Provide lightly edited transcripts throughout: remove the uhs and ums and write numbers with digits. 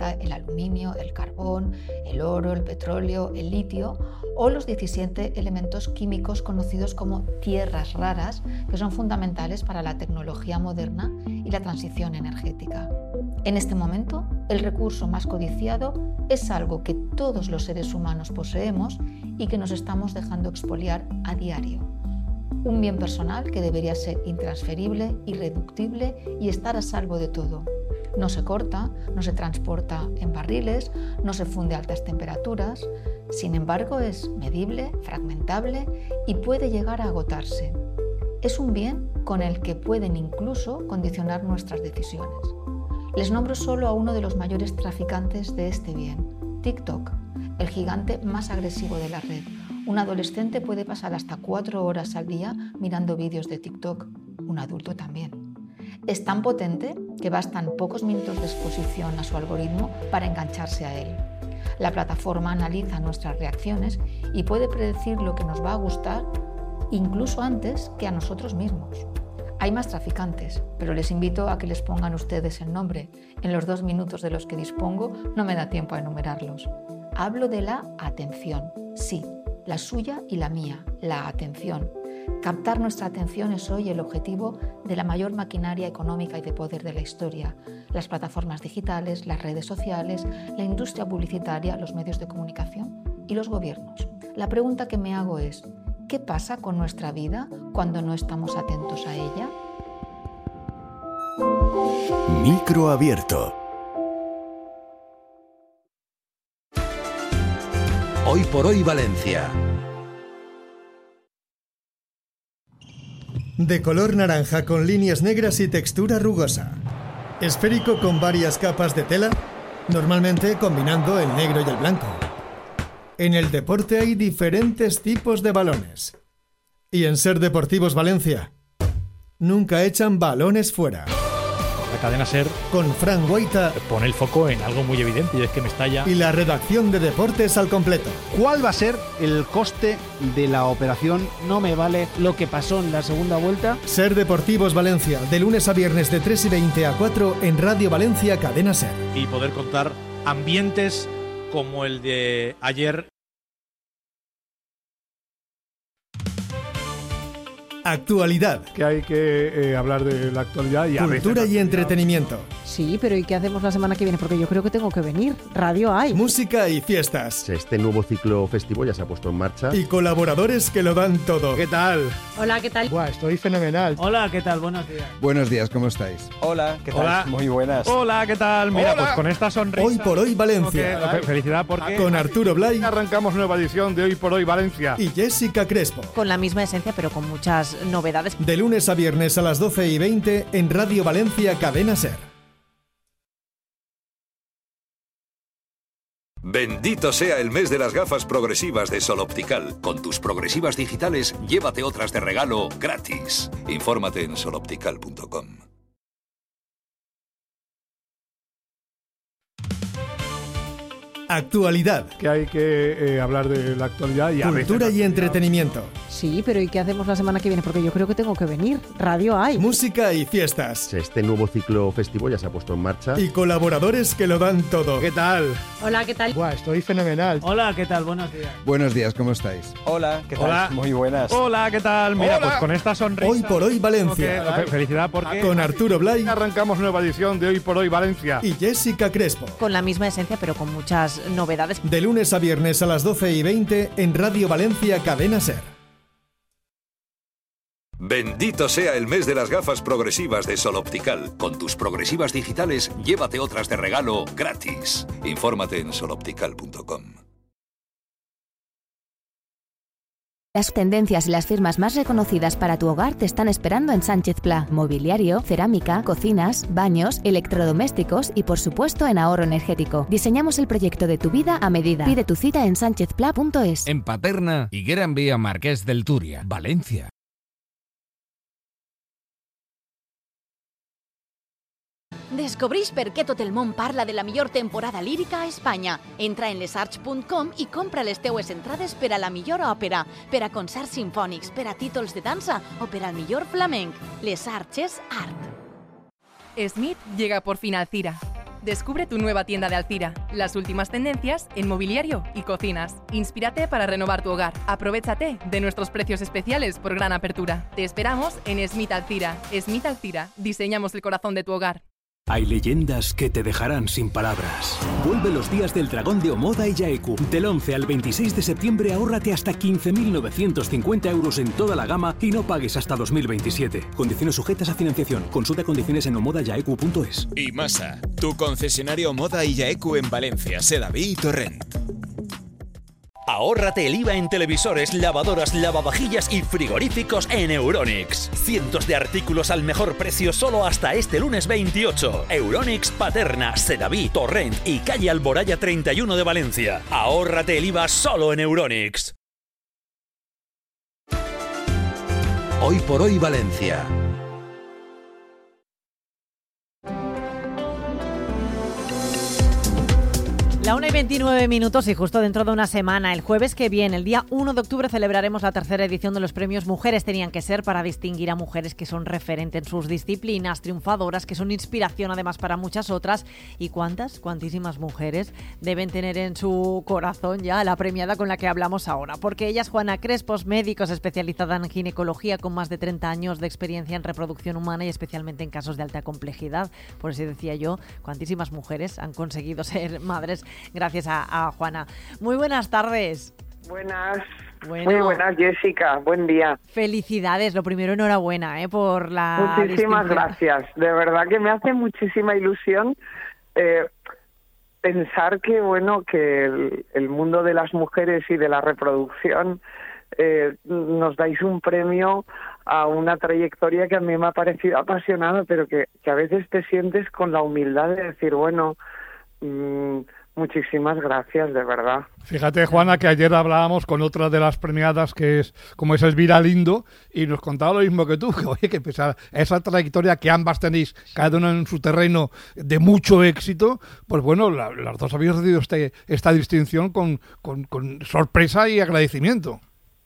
plata, el aluminio, el carbón, el oro, el petróleo, el litio o los 17 elementos químicos conocidos como tierras raras, que son fundamentales para la tecnología moderna y la transición energética. En este momento, el recurso más codiciado es algo que todos los seres humanos poseemos y que nos estamos dejando expoliar a diario. Un bien personal que debería ser intransferible, irreductible y estar a salvo de todo. No se corta, no se transporta en barriles, no se funde a altas temperaturas. Sin embargo, es medible, fragmentable y puede llegar a agotarse. Es un bien con el que pueden incluso condicionar nuestras decisiones. Les nombro solo a uno de los mayores traficantes de este bien, TikTok, el gigante más agresivo de la red. Un adolescente puede pasar hasta 4 horas al día mirando vídeos de TikTok, un adulto también. Es tan potente que bastan pocos minutos de exposición a su algoritmo para engancharse a él. La plataforma analiza nuestras reacciones y puede predecir lo que nos va a gustar incluso antes que a nosotros mismos. Hay más traficantes, pero les invito a que les pongan ustedes el nombre. En los 2 minutos de los que dispongo no me da tiempo a enumerarlos. Hablo de la atención, sí, la suya y la mía, la atención. Captar nuestra atención es hoy el objetivo de la mayor maquinaria económica y de poder de la historia. Las plataformas digitales, las redes sociales, la industria publicitaria, los medios de comunicación y los gobiernos. La pregunta que me hago es, ¿qué pasa con nuestra vida cuando no estamos atentos a ella? Micro abierto. Hoy por hoy Valencia. De color naranja con líneas negras y textura rugosa. Esférico con varias capas de tela, normalmente combinando el negro y el blanco. En el deporte hay diferentes tipos de balones. Y en Ser Deportivos Valencia, nunca echan balones fuera. La cadena SER Con Fran Guaita pone el foco en algo muy evidente y es que Mestalla. y la redacción de deportes al completo. ¿Cuál va a ser el coste de la operación? No me vale lo que pasó en la segunda vuelta. Ser Deportivos Valencia, de lunes a viernes de 3:20 a 4 en Radio Valencia, Cadena SER. Y poder contar ambientes como el de ayer. Actualidad, Que hay que hablar de la actualidad y a veces cultura la y actualidad. entretenimiento, Sí, pero ¿y qué hacemos la semana que viene? Porque yo creo que tengo que venir. Radio hay. música y fiestas. Este nuevo ciclo festivo ya se ha puesto en marcha. Y colaboradores que lo dan todo. ¿Qué tal? Hola, ¿qué tal? Buah, estoy fenomenal. Hola, ¿qué tal? Buenos días. Buenos días, ¿cómo estáis? Hola, ¿qué tal? Hola. Muy buenas. Hola, ¿qué tal? Mira, pues con esta sonrisa. Hoy por hoy Valencia. Felicidad porque. Con Arturo Blay Arrancamos nueva edición de Hoy por Hoy Valencia. y Jessica Crespo. Con la misma esencia, pero con muchas novedades. De lunes a viernes a las 12:20 en Radio Valencia, Cadena SER. Bendito sea el mes de las gafas progresivas de Sol Optical. Con tus progresivas digitales, llévate otras de regalo gratis. Infórmate en soloptical.com. Actualidad, Que hay que hablar de la actualidad y a veces cultura la y actualidad. entretenimiento, Sí, pero ¿y qué hacemos la semana que viene? Porque yo creo que tengo que venir. Radio hay. música y fiestas. Este nuevo ciclo festivo ya se ha puesto en marcha. Y colaboradores que lo dan todo. ¿Qué tal? Hola, ¿qué tal? Buah, estoy fenomenal. Hola, ¿qué tal? Buenos días. Buenos días, ¿cómo estáis? Hola, ¿qué tal? Hola. Muy buenas. Hola, ¿qué tal? Mira, pues con esta sonrisa. Hoy por hoy Valencia. Felicidad porque. Con Arturo Blay Arrancamos nueva edición de Hoy por Hoy Valencia. y Jessica Crespo. Con la misma esencia, pero con muchas novedades. De lunes a viernes a las 12:20 en Radio Valencia, Cadena SER. Bendito sea el mes de las gafas progresivas de Sol Optical. Con tus progresivas digitales, llévate otras de regalo gratis. Infórmate en soloptical.com. Las tendencias y las firmas más reconocidas para tu hogar te están esperando en Sánchez Pla. Mobiliario, cerámica, cocinas, baños, electrodomésticos y por supuesto en ahorro energético. Diseñamos el proyecto de tu vida a medida. Pide tu cita en sanchezpla.es. En Paterna y Gran Vía Marqués del Turia, Valencia. Descobreix per què tot el món parla de la millor temporada lírica a Espanya. Entra en lesarts.com i compra les teues entrades per a la millor òpera, per a concerts sinfònics, per a títols de dansa o per al millor flamenc. Les Arts és art. Smith llega por fin al CIRA. Descubre tu nueva tienda de Alcira, las últimas tendencias en mobiliario y cocinas. Inspírate para renovar tu hogar. Aprovéchate de nuestros precios especiales por gran apertura. Te esperamos en Smith Alcira. Smith Alcira, diseñamos el corazón de tu hogar. Hay leyendas que te dejarán sin palabras. Vuelve los días del dragón de Omoda y Yaeku. Del 11 al 26 de septiembre ahórrate hasta 15.950 euros en toda la gama y no pagues hasta 2027. Condiciones sujetas a financiación. Consulta condiciones en omodayaeku.es. Y Masa, tu concesionario Omoda y Yaeku en Valencia, Sedaví y Torrent. Ahórrate el IVA en televisores, lavadoras, lavavajillas y frigoríficos en Euronics. Cientos de artículos al mejor precio solo hasta este lunes 28. Euronics Paterna, Sedaví, Torrent y calle Alboraya 31 de Valencia. Ahórrate el IVA solo en Euronics. Hoy por hoy Valencia. La 1:29 y justo dentro de una semana, el jueves que viene, el día 1 de octubre, celebraremos la tercera edición de los premios Mujeres Tenían que Ser, para distinguir a mujeres que son referentes en sus disciplinas, triunfadoras, que son inspiración además para muchas otras. ¿Y cuantísimas mujeres deben tener en su corazón ya la premiada con la que hablamos ahora? Porque ella es Juana Crespos, médico especializada en ginecología, con más de 30 años de experiencia en reproducción humana y especialmente en casos de alta complejidad. Por eso decía yo, cuantísimas mujeres han conseguido ser madres gracias a Juana. Muy buenas tardes. Buenas. Muy buenas, Jessica. Buen día. Felicidades. Lo primero, enhorabuena por la Muchísimas gracias. De verdad que me hace muchísima ilusión pensar que, que el mundo de las mujeres y de la reproducción nos dais un premio a una trayectoria que a mí me ha parecido apasionada, pero que a veces te sientes con la humildad de decir, muchísimas gracias, de verdad. Fíjate, Juana, que ayer hablábamos con otra de las premiadas, que es Elvira Lindo, y nos contaba lo mismo que tú, que oye, que pese a esa trayectoria que ambas tenéis, cada una en su terreno de mucho éxito, pues las dos habéis recibido esta distinción con sorpresa y agradecimiento.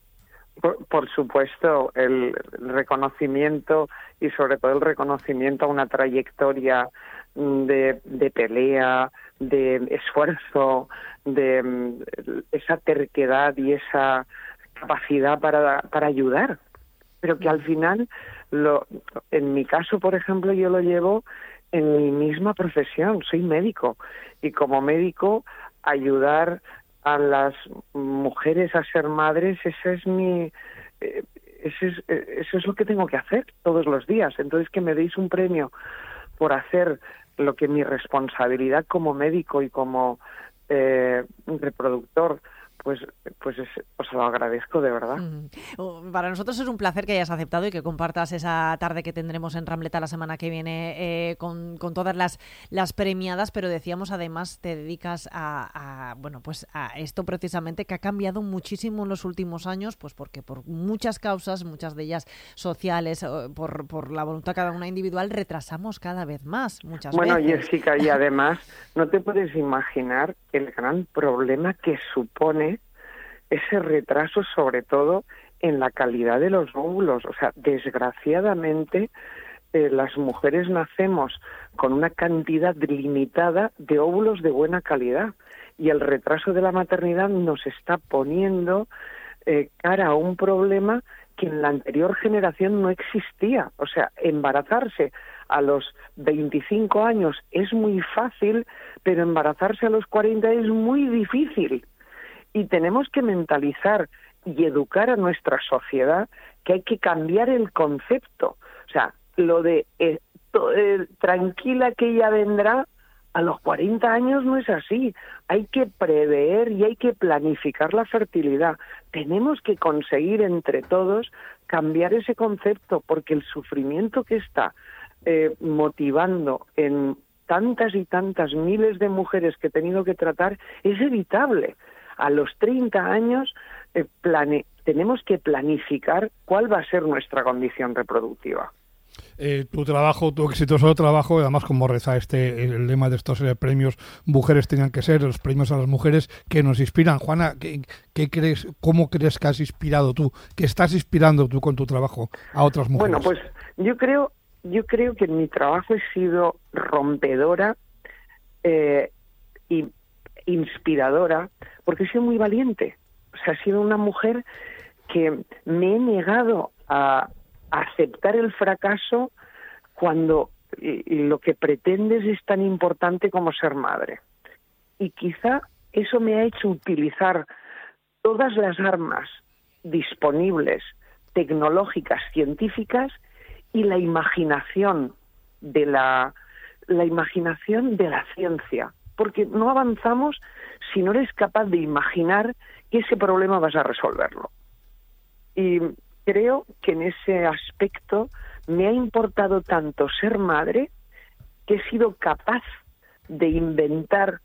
Por supuesto, el reconocimiento y sobre todo el reconocimiento a una trayectoria de pelea, de esfuerzo, de esa terquedad y esa capacidad para ayudar, pero que al final, en mi caso, por ejemplo, yo lo llevo en mi misma profesión, soy médico, y como médico ayudar a las mujeres a ser madres, eso es lo que tengo que hacer todos los días. Entonces, que me deis un premio por hacer lo que mi responsabilidad como médico y como reproductor, pues os lo agradezco de verdad. Para nosotros es un placer que hayas aceptado y que compartas esa tarde que tendremos en Ramleta la semana que viene con todas las premiadas, pero decíamos, además te dedicas a esto precisamente, que ha cambiado muchísimo en los últimos años, pues porque por muchas causas, muchas de ellas sociales, por la voluntad cada una individual, retrasamos cada vez más, muchas veces. Bueno, Jessica, y además no te puedes imaginar el gran problema que supone ese retraso, sobre todo en la calidad de los óvulos. O sea, desgraciadamente las mujeres nacemos con una cantidad limitada de óvulos de buena calidad, y el retraso de la maternidad nos está poniendo cara a un problema que en la anterior generación no existía. O sea, embarazarse a los 25 años es muy fácil, pero embarazarse a los 40 es muy difícil. Y tenemos que mentalizar y educar a nuestra sociedad que hay que cambiar el concepto. O sea, lo de tranquila que ella vendrá, a los 40 años no es así. Hay que prever y hay que planificar la fertilidad. Tenemos que conseguir entre todos cambiar ese concepto, porque el sufrimiento que está motivando en tantas y tantas miles de mujeres que he tenido que tratar es evitable. A los 30 años tenemos que planificar cuál va a ser nuestra condición reproductiva. Tu trabajo, tu exitoso trabajo, además como reza el lema de estos premios Mujeres Tenían que Ser, los premios a las mujeres que nos inspiran. Juana, ¿qué crees, cómo crees que has inspirado tú, que estás inspirando tú con tu trabajo a otras mujeres? Bueno, pues yo creo que en mi trabajo he sido rompedora inspiradora, porque he sido muy valiente. O sea, he sido una mujer que me he negado a aceptar el fracaso cuando lo que pretendes es tan importante como ser madre. Y quizá eso me ha hecho utilizar todas las armas disponibles, tecnológicas, científicas, y la imaginación de la ciencia, porque no avanzamos si no eres capaz de imaginar que ese problema vas a resolverlo. Y creo que en ese aspecto me ha importado tanto ser madre que he sido capaz de inventar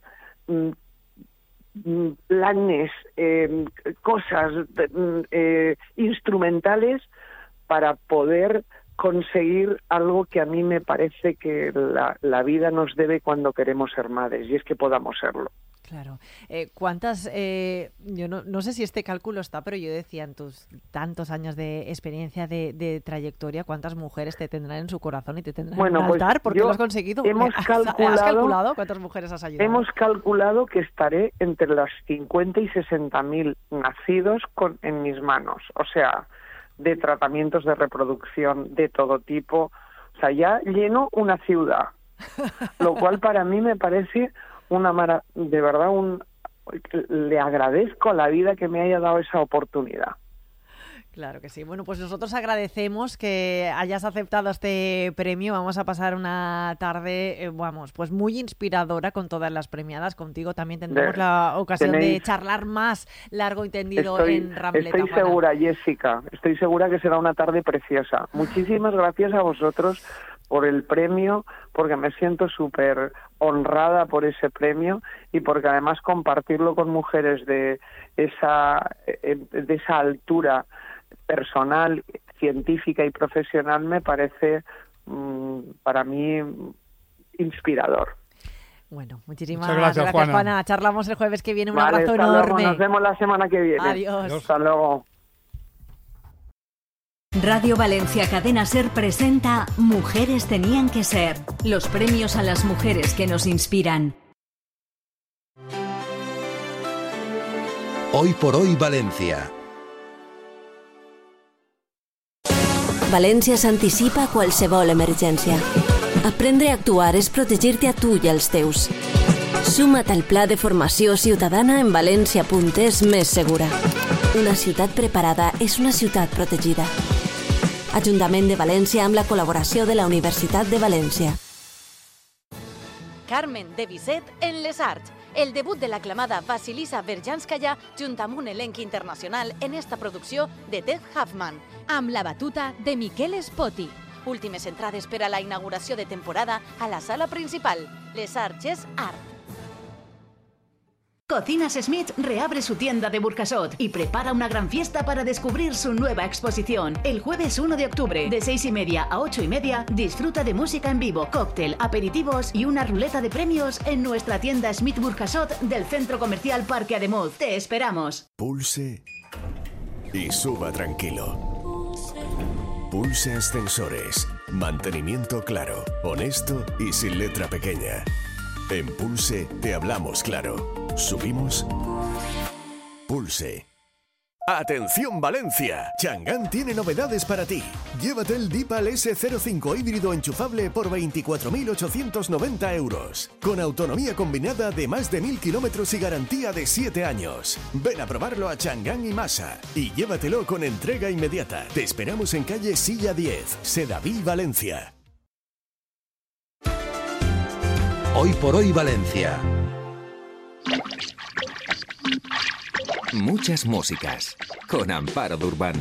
planes, cosas instrumentales para poder conseguir algo que a mí me parece que la vida nos debe cuando queremos ser madres, y es que podamos serlo. Claro. ¿Cuántas, yo no sé si este cálculo está, pero yo decía, en tus tantos años de experiencia, de trayectoria, ¿cuántas mujeres te tendrán en su corazón y te tendrán en un altar? Porque lo has conseguido. ¿Has calculado cuántas mujeres has ayudado? Hemos calculado que estaré entre las 50 y 60.000 nacidos en mis manos. O sea, de tratamientos de reproducción de todo tipo. O sea, ya lleno una ciudad. Lo cual para mí me parece de verdad, le agradezco a la vida que me haya dado esa oportunidad. Claro que sí. Bueno, pues nosotros agradecemos que hayas aceptado este premio. Vamos a pasar una tarde, pues muy inspiradora con todas las premiadas. Contigo también tendremos la ocasión de charlar más largo y tendido en Rambleta. Estoy segura, Jessica, estoy segura que será una tarde preciosa. Muchísimas gracias a vosotros por el premio, porque me siento súper honrada por ese premio y porque además compartirlo con mujeres de esa altura personal, científica y profesional me parece para mí inspirador. Bueno, muchísimas gracias, Juana. Charlamos el jueves que viene. Un abrazo enorme. Nos vemos la semana que viene. Adiós. Hasta luego. Radio Valencia Cadena Ser presenta Mujeres tenían que ser, los premios a las mujeres que nos inspiran. Hoy por hoy Valencia. València s'anticipa a qualsevol emergència. Aprendre a actuar és protegir-te a tu i als teus. Suma't al pla de formació ciutadana en valencia.es més segura. Una ciutat preparada és una ciutat protegida. Ajuntament de València amb la col·laboració de la Universitat de València. Carmen de Bizet en Les Arts. El debut de l'aclamada Vasilisa Berjanskaya junt amb un elenc internacional en esta producció de Ted Huffman, amb la batuta de Miquel Spoti. Últimes entrades per a la inauguració de temporada a la sala principal. Les Arts és art. Cocinas Smith reabre su tienda de Burjasot y prepara una gran fiesta para descubrir su nueva exposición. El jueves 1 de octubre, de 6:30 a 8:30, disfruta de música en vivo, cóctel, aperitivos y una ruleta de premios en nuestra tienda Smith Burjasot del Centro Comercial Parque Ademuz. ¡Te esperamos! Pulse y suba tranquilo. Pulse Ascensores. Mantenimiento claro, honesto y sin letra pequeña. En Pulse te hablamos claro. Subimos. Pulse. ¡Atención Valencia! Chang'an tiene novedades para ti. Llévate el Deepal S05 híbrido enchufable por 24.890 euros. Con autonomía combinada de más de 1.000 kilómetros y garantía de 7 años. Ven a probarlo a Chang'an y Masa y llévatelo con entrega inmediata. Te esperamos en calle Silla 10, Sedaví, Valencia. Hoy por hoy Valencia. Muchas músicas con Amparo Durban.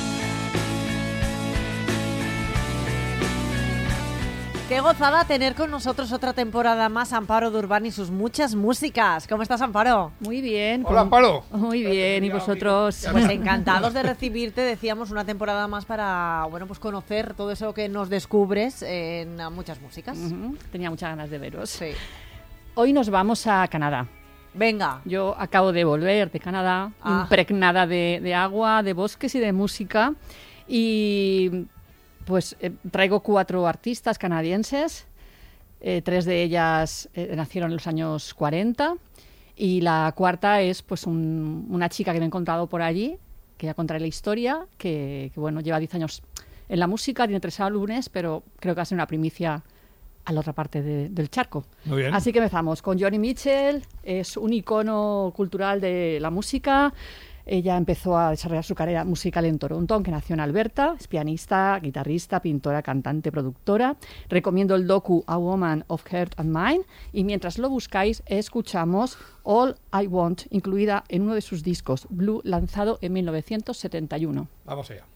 Qué gozada tener con nosotros otra temporada más Amparo Durban y sus muchas músicas. ¿Cómo estás, Amparo? Muy bien. Hola, Amparo. Muy bien, ¿y vosotros? Pues encantados de recibirte, decíamos, una temporada más para, pues conocer todo eso que nos descubres en muchas músicas. Tenía muchas ganas de veros. Sí. Hoy nos vamos a Canadá. Venga. Yo acabo de volver de Canadá, impregnada de agua, de bosques y de música. Y pues traigo 4 artistas canadienses. 3 de ellas nacieron en los años 40 y la cuarta es pues una chica que me he encontrado por allí, que ya contaré la historia, que bueno, lleva 10 años en la música, tiene 3 álbumes, pero creo que va a ser una primicia a la otra parte del charco. Muy bien. Así que empezamos con Joni Mitchell, es un icono cultural de la música. Ella empezó a desarrollar su carrera musical en Toronto, aunque nació en Alberta. Es pianista, guitarrista, pintora, cantante, productora. Recomiendo el docu A Woman of Heart and Mind. Y mientras lo buscáis, escuchamos All I Want, incluida en uno de sus discos, Blue, lanzado en 1971. Vamos allá.